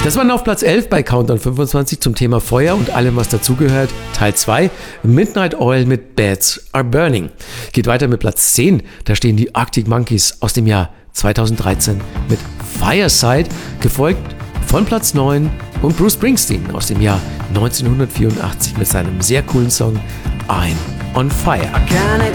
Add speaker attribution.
Speaker 1: Das war auf Platz 11 bei Countdown 25 zum Thema Feuer und allem, was dazugehört. Teil 2, Midnight Oil mit Beds Are Burning. Geht weiter mit Platz 10, da stehen die Arctic Monkeys aus dem Jahr 2013 mit Fireside, gefolgt von Platz 9 und Bruce Springsteen aus dem Jahr 1984 mit seinem sehr coolen Song I'm on Fire.